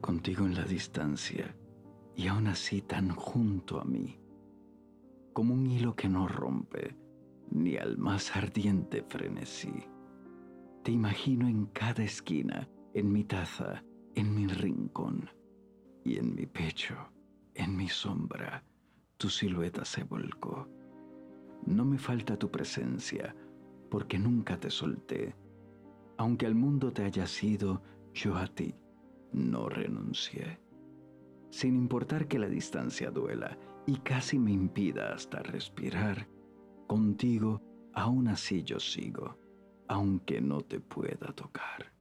contigo en la distancia y aún así tan junto a mí, como un hilo que no rompe ni al más ardiente frenesí. Te imagino en cada esquina, en mi taza, en mi rincón y en mi pecho, en mi sombra, tu silueta se volcó. No me falta tu presencia, porque nunca te solté. Aunque al mundo te haya sido, yo a ti no renuncié. Sin importar que la distancia duela y casi me impida hasta respirar, contigo aún así yo sigo, aunque no te pueda tocar.